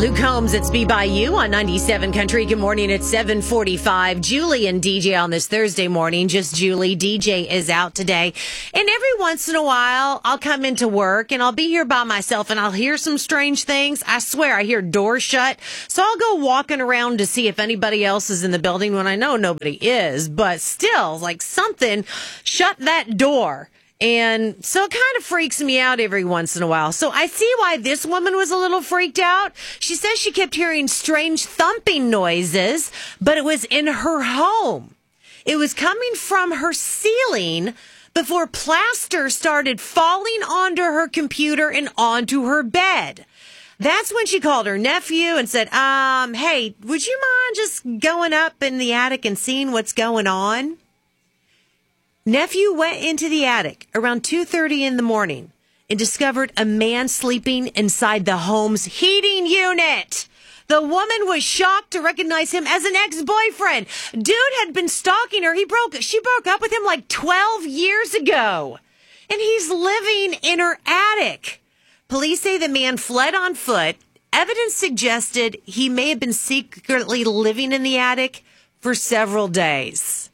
Luke Combs, it's Be By You on 97 Country. Good morning. It's 7:45. Julie and DJ on this Thursday morning. Just Julie. DJ is out today. And every once in a while, I'll come into work and I'll be here by myself and I'll hear some strange things. I swear I hear doors shut. So I'll go walking around to see if anybody else is in the building when I know nobody is. But still, like something shut that door. And so it kind of freaks me out every once in a while. So I see why this woman was a little freaked out. She says she kept hearing strange thumping noises, but it was in her home. It was coming from her ceiling before plaster started falling onto her computer and onto her bed. That's when she called her nephew and said, hey, would you mind just going up in the attic and seeing what's going on? Nephew went into the attic around 2:30 in the morning and discovered a man sleeping inside the home's heating unit. The woman was shocked to recognize him as an ex-boyfriend. Dude had been stalking her. She broke up with him like 12 years ago. And he's living in her attic. Police say the man fled on foot. Evidence suggested he may have been secretly living in the attic for several days.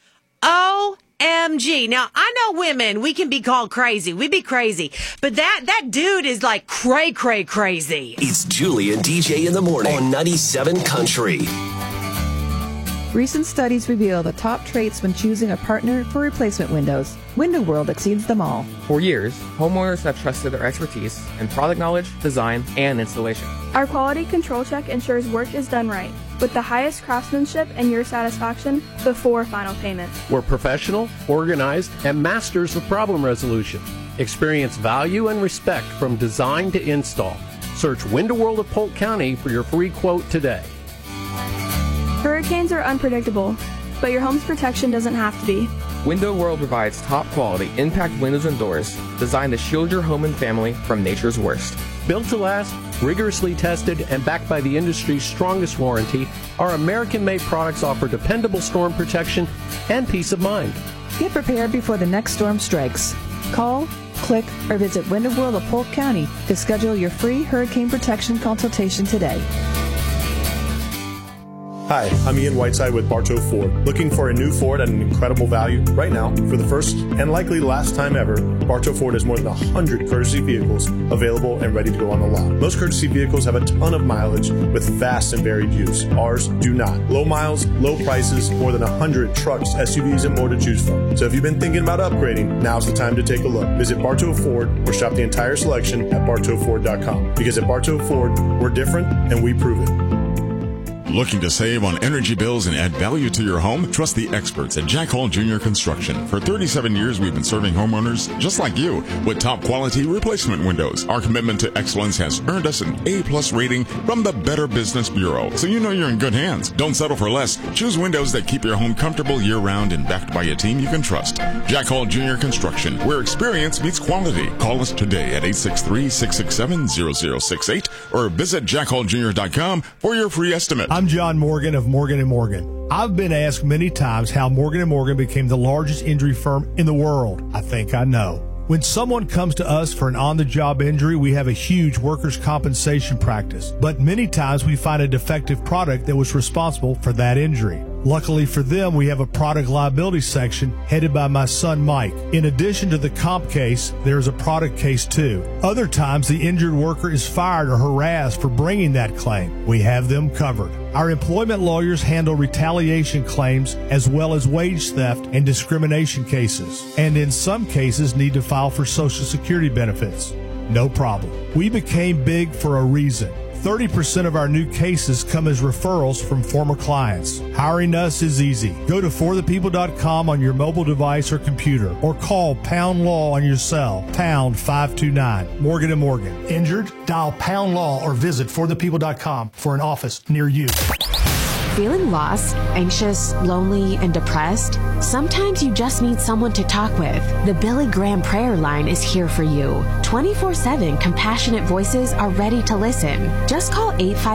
OMG. Now, I know women, we can be called crazy. We be crazy. But that dude is like crazy. It's Julie and DJ in the morning on 97 Country. Recent studies reveal the top traits when choosing a partner for replacement windows. Window World exceeds them all. For years, homeowners have trusted our expertise in product knowledge, design, and installation. Our quality control check ensures work is done right, with the highest craftsmanship and your satisfaction before final payment. We're professional, organized, and masters of problem resolution. Experience value and respect from design to install. Search Window World of Polk County for your free quote today. Hurricanes are unpredictable, but your home's protection doesn't have to be. Window World provides top quality impact windows and doors designed to shield your home and family from nature's worst. Built to last, rigorously tested, and backed by the industry's strongest warranty, our American-made products offer dependable storm protection and peace of mind. Get prepared before the next storm strikes. Call, click, or visit Window World of Polk County to schedule your free hurricane protection consultation today. Hi, I'm Ian Whiteside with Bartow Ford. Looking for a new Ford at an incredible value? Right now, for the first and likely last time ever, Bartow Ford has more than 100 courtesy vehicles available and ready to go on the lot. Most courtesy vehicles have a ton of mileage with vast and varied use. Ours do not. Low miles, low prices, more than 100 trucks, SUVs, and more to choose from. So if you've been thinking about upgrading, now's the time to take a look. Visit Bartow Ford or shop the entire selection at bartowford.com. Because at Bartow Ford, we're different and we prove it. Looking to save on energy bills and add value to your home? Trust the experts at Jack Hall Jr. Construction. For 37 years, we've been serving homeowners just like you with top quality replacement windows. Our commitment to excellence has earned us an A+ rating from the Better Business Bureau, so you know you're in good hands. Don't settle for less. Choose windows that keep your home comfortable year-round and backed by a team you can trust. Jack Hall Jr. Construction, where experience meets quality. Call us today at 863-667-0068 or visit jackhalljr.com for your free estimate. I'm John Morgan of Morgan & Morgan. I've been asked many times how Morgan & Morgan became the largest injury firm in the world. I think I know. When someone comes to us for an on-the-job injury, we have a huge workers' compensation practice. But many times we find a defective product that was responsible for that injury. Luckily for them, we have a product liability section headed by my son Mike. In addition to the comp case, there's a product case too. Other times, the injured worker is fired or harassed for bringing that claim. We have them covered. Our employment lawyers handle retaliation claims as well as wage theft and discrimination cases, and in some cases need to file for Social Security benefits. No problem. We became big for a reason. 30% of our new cases come as referrals from former clients. Hiring us is easy. Go to forthepeople.com on your mobile device or computer, or call Pound Law on your cell, pound 529. Morgan & Morgan. Injured? Dial Pound Law or visit forthepeople.com for an office near you. Feeling lost, anxious, lonely, and depressed? Sometimes you just need someone to talk with. The Billy Graham Prayer Line is here for you. 24/7 compassionate voices are ready to listen. Just call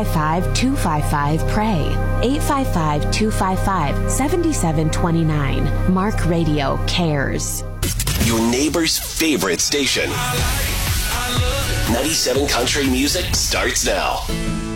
855-255-PRAY. 855-255-7729. Mark Radio cares. Your neighbor's favorite station. 97 Country Music starts now.